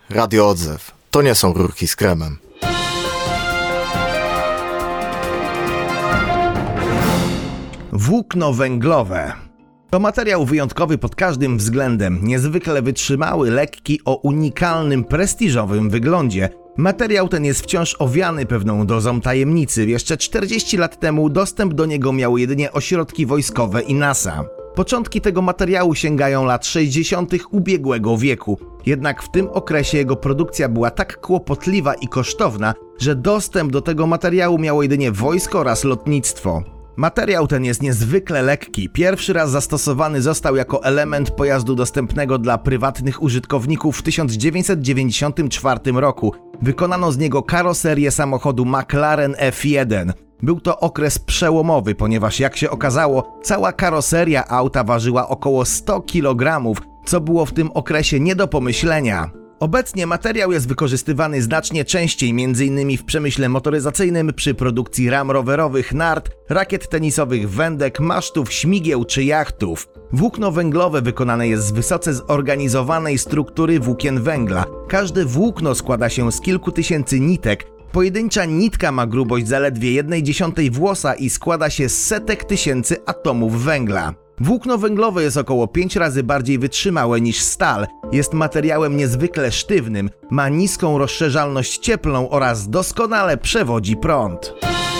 Radio Odzew. To nie są rurki z kremem. Włókno węglowe. To materiał wyjątkowy pod każdym względem, niezwykle wytrzymały, lekki, o unikalnym, prestiżowym wyglądzie. Materiał ten jest wciąż owiany pewną dozą tajemnicy. Jeszcze 40 lat temu dostęp do niego miały jedynie ośrodki wojskowe i NASA. Początki tego materiału sięgają lat 60. ubiegłego wieku. Jednak w tym okresie jego produkcja była tak kłopotliwa i kosztowna, że dostęp do tego materiału miało jedynie wojsko oraz lotnictwo. Materiał ten jest niezwykle lekki. Pierwszy raz zastosowany został jako element pojazdu dostępnego dla prywatnych użytkowników w 1994 roku. Wykonano z niego karoserię samochodu McLaren F1. Był to okres przełomowy, ponieważ jak się okazało, cała karoseria auta ważyła około 100 kg, co było w tym okresie nie do pomyślenia. Obecnie materiał jest wykorzystywany znacznie częściej, m.in. w przemyśle motoryzacyjnym przy produkcji ram rowerowych, nart, rakiet tenisowych, wędek, masztów, śmigieł czy jachtów. Włókno węglowe wykonane jest z wysoce zorganizowanej struktury włókien węgla. Każde włókno składa się z kilku tysięcy nitek. Pojedyncza nitka ma grubość zaledwie 1/10 włosa i składa się z setek tysięcy atomów węgla. Włókno węglowe jest około 5 razy bardziej wytrzymałe niż stal, jest materiałem niezwykle sztywnym, ma niską rozszerzalność cieplną oraz doskonale przewodzi prąd.